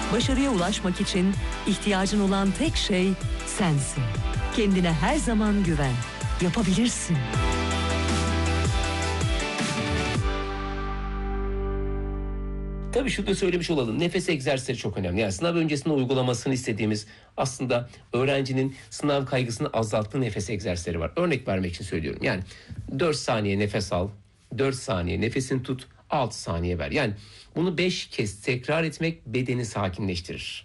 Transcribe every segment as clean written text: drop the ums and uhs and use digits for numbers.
Başarıya ulaşmak için ihtiyacın olan tek şey sensin. Kendine her zaman güven. Yapabilirsin. Tabii şunu da söylemiş olalım. Nefes egzersizleri çok önemli. Yani sınav öncesinde uygulamasını istediğimiz, aslında öğrencinin sınav kaygısını azalttığı nefes egzersizleri var. Örnek vermek için söylüyorum. Yani 4 saniye nefes al, 4 saniye nefesini tut, 6 saniye ver. Yani bunu 5 kez tekrar etmek bedeni sakinleştirir.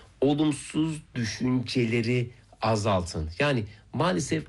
Olumsuz düşünceleri azaltın. Yani maalesef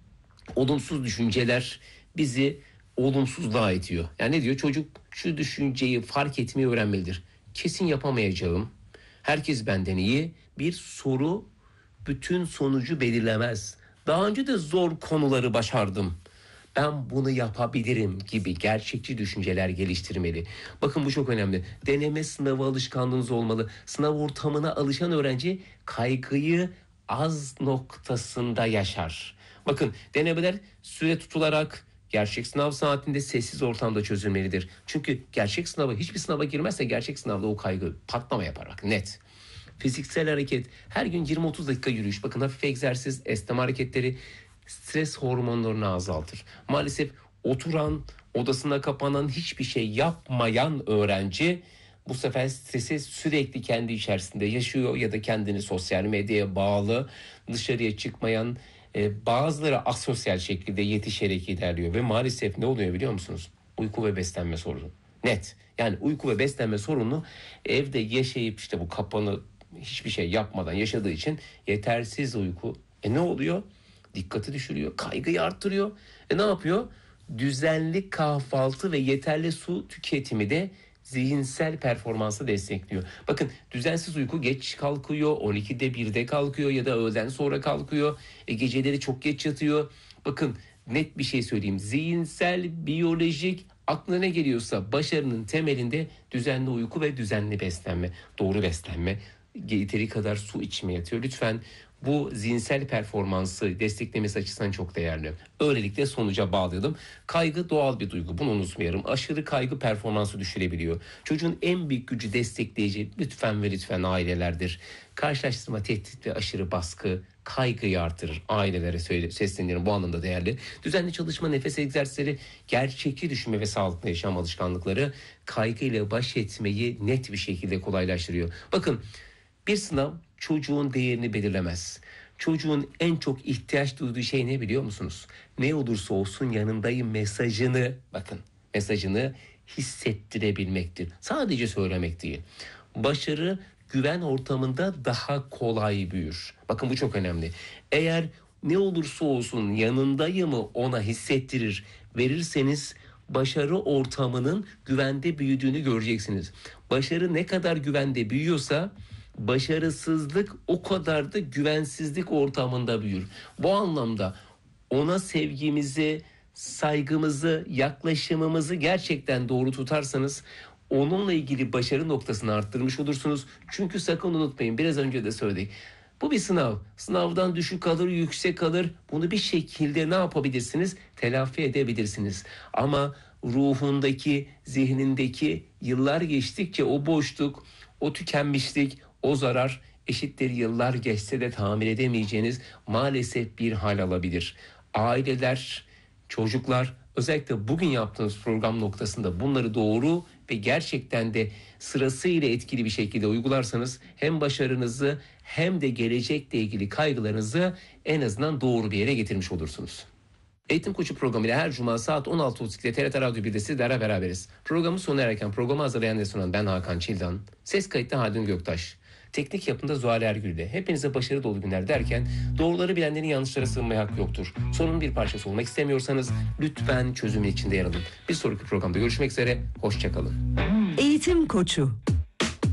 olumsuz düşünceler bizi olumsuzluğa itiyor. Yani ne diyor? Çocuk şu düşünceyi fark etmeyi öğrenmelidir. Kesin yapamayacağım. Herkes benden iyi. Bir soru bütün sonucu belirlemez. Daha önce de zor konuları başardım. Ben bunu yapabilirim gibi gerçekçi düşünceler geliştirmeli. Bakın bu çok önemli. Deneme sınavı alışkanlığınız olmalı. Sınav ortamına alışan öğrenci kaygıyı az noktasında yaşar. Bakın denemeler süre tutularak gerçek sınav saatinde sessiz ortamda çözülmelidir. Çünkü gerçek sınava, hiçbir sınava girmezse gerçek sınavda o kaygı patlama yapar. Bak net. Fiziksel hareket, her gün 20-30 dakika yürüyüş. Bakın hafif egzersiz, esneme hareketleri stres hormonlarını azaltır. Maalesef oturan, odasına kapanan, hiçbir şey yapmayan öğrenci bu sefer stresi sürekli kendi içerisinde yaşıyor ya da kendini sosyal medyaya bağlı, dışarıya çıkmayan, bazıları asosyal şekilde yetişerek ilerliyor ve maalesef ne oluyor biliyor musunuz? Uyku ve beslenme sorunu. Net. Yani uyku ve beslenme sorunu evde yaşayıp işte bu kapanı hiçbir şey yapmadan yaşadığı için yetersiz uyku. Ne oluyor? Dikkati düşürüyor, kaygıyı arttırıyor. Ne yapıyor? Düzenli kahvaltı ve yeterli su tüketimi de zihinsel performansı destekliyor. Bakın düzensiz uyku, geç kalkıyor, 12'de 1'de kalkıyor ya da öğleden sonra kalkıyor. Geceleri çok geç yatıyor. Bakın net bir şey söyleyeyim. Zihinsel, biyolojik, aklına ne geliyorsa başarının temelinde düzenli uyku ve düzenli beslenme, doğru beslenme, yeteri kadar su içme yatıyor. Lütfen bu zihinsel performansı desteklemesi açısından çok değerli. Öylelikle sonuca bağlayalım. Kaygı doğal bir duygu. Bunu unutmayalım. Aşırı kaygı performansı düşürebiliyor. Çocuğun en büyük gücü destekleyici lütfen ve lütfen ailelerdir. Karşılaştırma, tehdit ve aşırı baskı kaygıyı artırır. Ailelere sesleniyorum, bu anlamda değerli. Düzenli çalışma, nefes egzersizleri, gerçekçi düşünme ve sağlıklı yaşam alışkanlıkları kaygıyla baş etmeyi net bir şekilde kolaylaştırıyor. Bakın bir sınav çocuğun değerini belirlemez. Çocuğun en çok ihtiyaç duyduğu şey ne biliyor musunuz? Ne olursa olsun yanındayım mesajını, bakın mesajını hissettirebilmektir. Sadece söylemek değil. Başarı güven ortamında daha kolay büyür. Bakın bu çok önemli. Eğer ne olursa olsun yanındayımı ona hissettirir, verirseniz başarı ortamının güvende büyüdüğünü göreceksiniz. Başarı ne kadar güvende büyüyorsa başarısızlık o kadar da güvensizlik ortamında büyür. Bu anlamda ona sevgimizi, saygımızı, yaklaşımımızı gerçekten doğru tutarsanız onunla ilgili başarı noktasını arttırmış olursunuz. Çünkü sakın unutmayın, biraz önce de söyledik. Bu bir sınav. Sınavdan düşük alır, yüksek alır. Bunu bir şekilde ne yapabilirsiniz? Telafi edebilirsiniz. Ama ruhundaki, zihnindeki yıllar geçtikçe o boşluk, o tükenmişlik, o zarar eşittir yıllar geçse de tamir edemeyeceğiniz maalesef bir hal alabilir. Aileler, çocuklar özellikle bugün yaptığınız program noktasında bunları doğru ve gerçekten de sırasıyla etkili bir şekilde uygularsanız hem başarınızı hem de gelecekle ilgili kaygılarınızı en azından doğru bir yere getirmiş olursunuz. Eğitim Koçu programıyla her cuma saat 16.32'de TRT Radyo 1'de sizlerle beraberiz. Programı sona erken programı hazırlayan ve sunan ben Hakan Çildan. Ses kayıtta Haldun Göktaş. Teknik yapımda Zuhal Ergül'de. Hepinize başarı dolu günler derken doğruları bilenlerin yanlışlara sığınmaya hakkı yoktur. Sorunun bir parçası olmak istemiyorsanız lütfen çözümün içinde yer alın. Bir sonraki programda görüşmek üzere. Hoşça kalın. Eğitim Koçu.